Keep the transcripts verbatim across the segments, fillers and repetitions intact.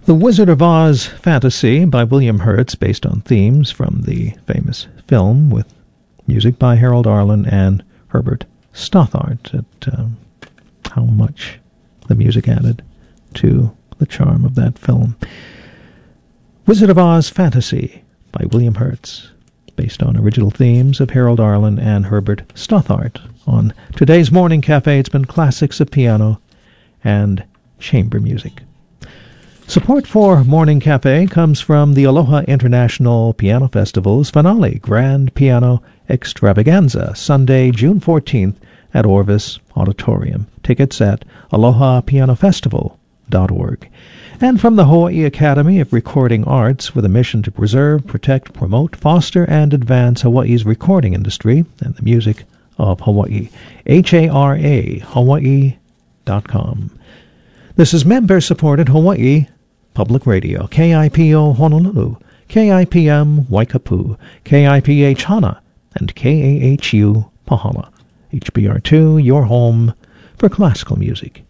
The Wizard of Oz Fantasy by William Hertz, based on themes from the famous film, with music by Harold Arlen and Herbert Stothart. At um, how much the music added to the charm of that film. Wizard of Oz Fantasy by William Hertz, based on original themes of Harold Arlen and Herbert Stothart. On today's Morning Cafe, it's been classics of piano and chamber music. Support for Morning Cafe comes from the Aloha International Piano Festival's finale, Grand Piano Extravaganza, Sunday, June fourteenth at Orvis Auditorium. Tickets at aloha piano festival dot org. And from the Hawaii Academy of Recording Arts, with a mission to preserve, protect, promote, foster, and advance Hawaii's recording industry and the music of Hawaii. H A R A, hawaii dot com. This is member-supported Hawaii Public Radio, K I P O Honolulu, K I P M Waikapu, K I P H Hana, and K A H U Pahala. H B R two, your home for classical music.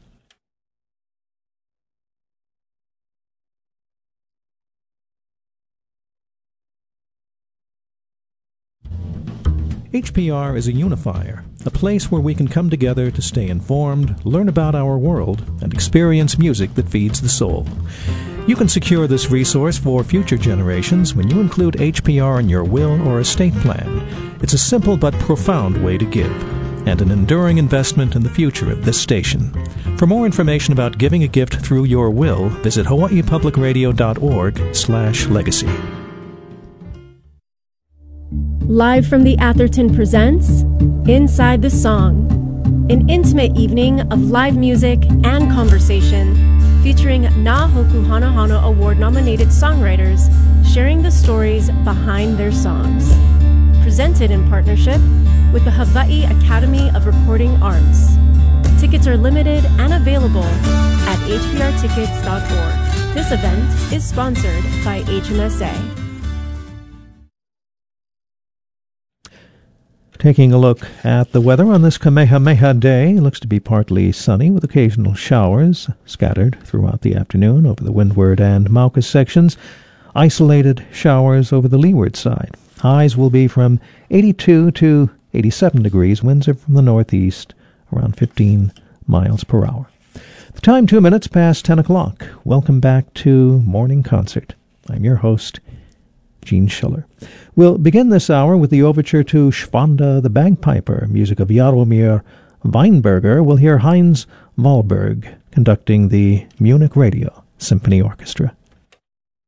H P R is a unifier, a place where we can come together to stay informed, learn about our world, and experience music that feeds the soul. You can secure this resource for future generations when you include H P R in your will or estate plan. It's a simple but profound way to give, and an enduring investment in the future of this station. For more information about giving a gift through your will, visit hawaii public radio dot org slash legacy. Live from the Atherton presents Inside the Song, an intimate evening of live music and conversation featuring Na Hoku Hana Hana Award-nominated songwriters sharing the stories behind their songs. Presented in partnership with the Hawaii Academy of Recording Arts. Tickets are limited and available at h b r tickets dot org. This event is sponsored by H M S A. Taking a look at the weather on this Kamehameha Day, it looks to be partly sunny with occasional showers scattered throughout the afternoon over the windward and Mauka sections. Isolated showers over the leeward side. Highs will be from eighty-two to eighty-seven degrees. Winds are from the northeast, around fifteen miles per hour. The time two minutes past ten o'clock. Welcome back to Morning Concert. I'm your host, Gene Schiller. We'll begin this hour with the overture to Schwanda the Bagpiper, music of Jaromir Weinberger. We'll hear Heinz Wahlberg conducting the Munich Radio Symphony Orchestra.